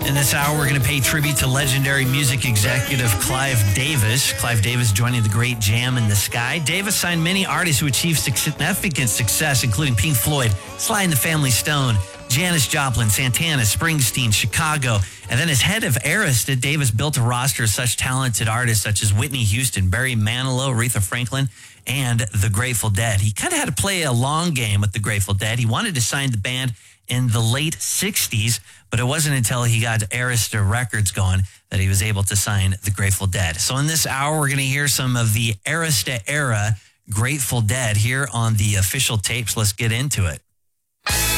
In this hour, we're going to pay tribute to legendary music executive Clive Davis. Clive Davis joining the great Jam in the Sky. Davis signed many artists who achieved significant success, including Pink Floyd, Sly and the Family Stone, Janis Joplin, Santana, Springsteen, Chicago. And then as head of Arista, Davis built a roster of such talented artists such as Whitney Houston, Barry Manilow, Aretha Franklin, and the Grateful Dead. He kind of had to play a long game with the Grateful Dead. He wanted to sign the band in the late 60s, but it wasn't until he got Arista Records going that he was able to sign the Grateful Dead. So in this hour, we're going to hear some of the Arista era Grateful Dead here on the official tapes. Let's get into it.